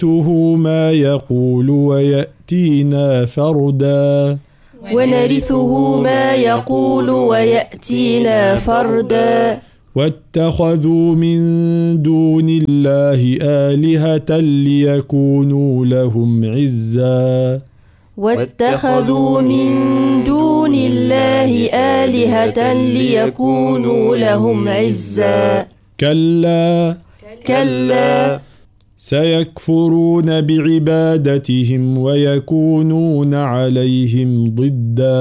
ونرثه ما يقول ويأتينا فردا واتخذوا من دون الله آلهة ليكونوا لهم عزا كلا سيكفرون بعبادتهم ويكونون عليهم ضدا